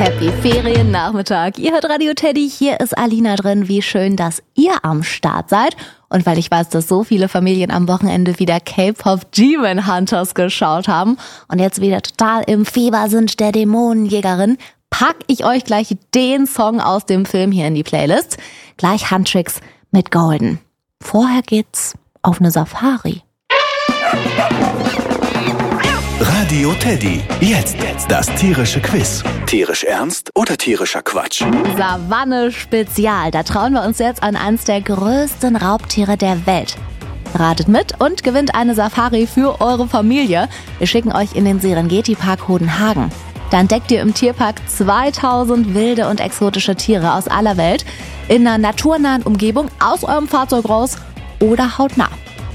Happy Feriennachmittag. Ihr hört Radio Teddy, hier ist Alina drin. Wie schön, dass ihr am Start seid. Und weil ich weiß, dass so viele Familien am Wochenende wieder K-Pop Demon Hunters geschaut haben und jetzt wieder total im Fieber sind der Dämonenjägerin, pack ich euch gleich den Song aus dem Film hier in die Playlist. Gleich Huntrix mit Golden. Vorher geht's auf eine Safari. Radio Teddy. Jetzt das tierische Quiz. Tierisch ernst oder tierischer Quatsch? Savanne Spezial. Da trauen wir uns jetzt an eins der größten Raubtiere der Welt. Ratet mit und gewinnt eine Safari für eure Familie. Wir schicken euch in den Serengeti-Park Hodenhagen. Da entdeckt ihr im Tierpark 2000 wilde und exotische Tiere aus aller Welt in einer naturnahen Umgebung aus eurem Fahrzeug raus oder hautnah.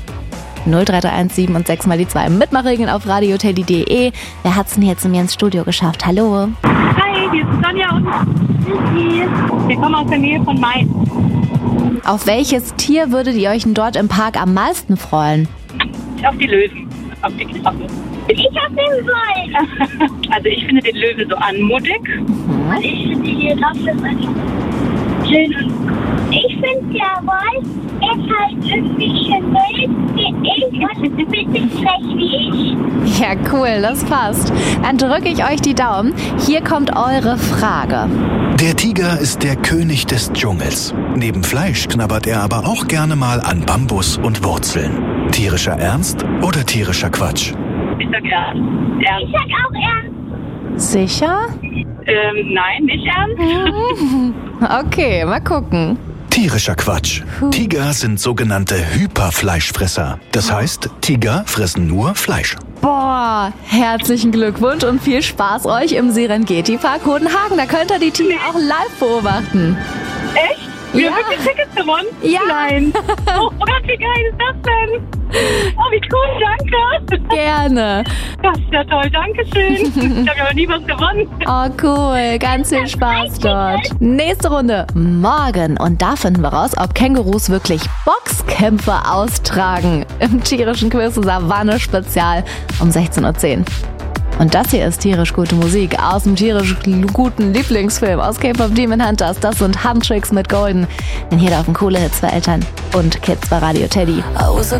0331 7 und 6 mal die 2. Mitmachregeln auf radioteddy.de. Wer hat's denn hier zu mir ins Studio geschafft? Hallo. Hi, hier ist Sonja und Vicky. Wir kommen aus der Nähe von Mainz. Auf welches Tier würdet ihr euch denn dort im Park am meisten freuen? Auf die Löwen, auf die Giraffen. Ich auf den Wald. Also ich finde den Löwen so anmutig. Und ich finde die Giraffe schön und ich finde der Wald ist halt irgendwie schön wild wie ich und ein bisschen frech wie ich. Ja, cool, das passt. Dann drücke ich euch die Daumen. Hier kommt eure Frage. Der Tiger ist der König des Dschungels. Neben Fleisch knabbert er aber auch gerne mal an Bambus und Wurzeln. Tierischer Ernst oder tierischer Quatsch? Ich sag ernst. Ich sag auch ernst. Sicher? Nein, nicht ernst. Okay, mal gucken. Tierischer Quatsch. Tiger sind sogenannte Hyperfleischfresser. Das heißt, Tiger fressen nur Fleisch. Boah, herzlichen Glückwunsch und viel Spaß euch im Serengeti-Park Hodenhagen. Da könnt ihr die Tiger auch live beobachten. Echt? Wir Ja. haben wirklich Tickets gewonnen? Ja. Nein. Oh Gott, wie geil ist das denn? Oh, wie cool, danke. Gerne. Das ist ja toll, danke schön. Ich habe ja noch nie was gewonnen. Oh, cool. Ganz viel Spaß dort. Nächste Runde morgen. Und da finden wir raus, ob Kängurus wirklich Boxkämpfe austragen. Im tierischen Quiz Savanne Spezial um 16:10 Uhr. Und das hier ist tierisch gute Musik aus dem tierisch guten Lieblingsfilm aus K-Pop Demon Hunters. Das sind Huntrix mit Golden. Denn hier laufen coole Hits für Eltern und Kids bei Radio Teddy.